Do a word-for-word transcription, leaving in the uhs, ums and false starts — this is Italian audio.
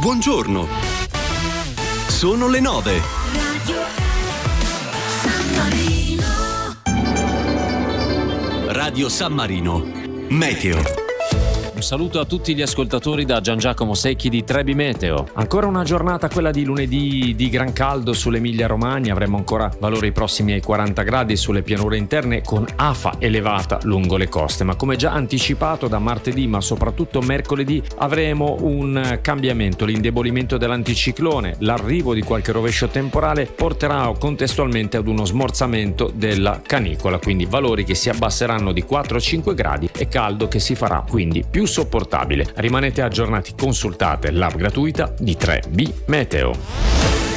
buongiorno. Sono le nove. Radio San Marino. Radio San Marino. Meteo. Un saluto a tutti gli ascoltatori da Gian Giacomo Secchi di Trebi Meteo. Ancora una giornata, quella di lunedì, di gran caldo sull'Emilia Romagna. Avremo ancora valori prossimi ai quaranta gradi sulle pianure interne, con afa elevata lungo le coste. Ma come già anticipato, da martedì ma soprattutto mercoledì avremo un cambiamento, l'indebolimento dell'anticiclone. L'arrivo di qualche rovescio temporale porterà contestualmente ad uno smorzamento della canicola, quindi valori che si abbasseranno di quattro cinque gradi e caldo che si farà quindi più sopportabile. Rimanete aggiornati, consultate l'app gratuita di tre B Meteo.